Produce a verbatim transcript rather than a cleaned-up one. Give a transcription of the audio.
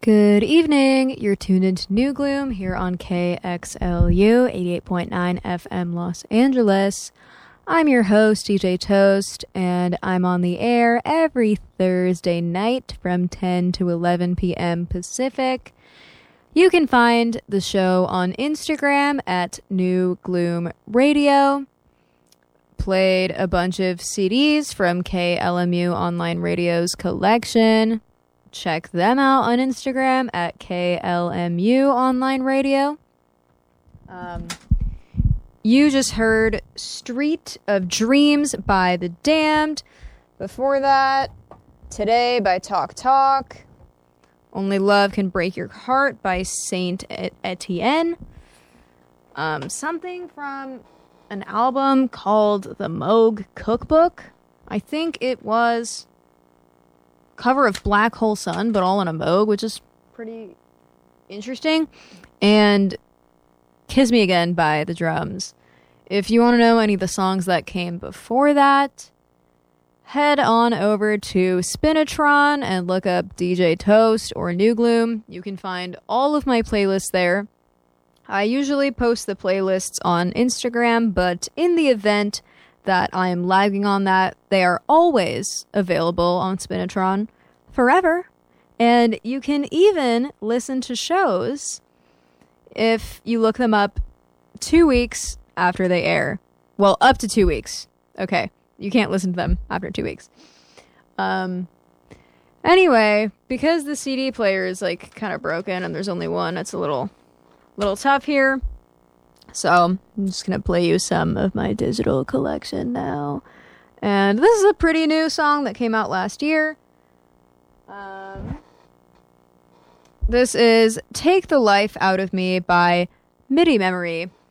Good evening. You're tuned into New Gloom here on K X L U eighty-eight point nine F M Los Angeles. I'm your host, D J Toast, and I'm on the air every Thursday night from ten to eleven p.m. Pacific. You can find the show on Instagram at New Gloom Radio. Played a bunch of C Ds from K L M U Online Radio's collection. Check them out on Instagram at K L M U Online Radio. Um, you just heard Street of Dreams by The Damned. Before that, Today by Talk Talk. Only Love Can Break Your Heart by Saint Etienne. Um, something from an album called The Moog Cookbook. I think it was cover of Black Hole Sun, but all in a Moog, which is pretty interesting. And Kiss Me Again by The Drums. If you want to know any of the songs that came before that, head on over to Spinatron and look up D J Toast or New Gloom. You can find all of my playlists there. I usually post the playlists on Instagram, but in the event that I am lagging on that, they are always available on Spinatron forever. And you can even listen to shows if you look them up two weeks after they air. Well, up to two weeks. Okay. You can't listen to them after two weeks. Um, anyway, because the C D player is like kind of broken and there's only one, it's a little, little tough here. So I'm just going to play you some of my digital collection now. And this is a pretty new song that came out last year. Um, this is Take the Life Out of Me by MIDI Memory.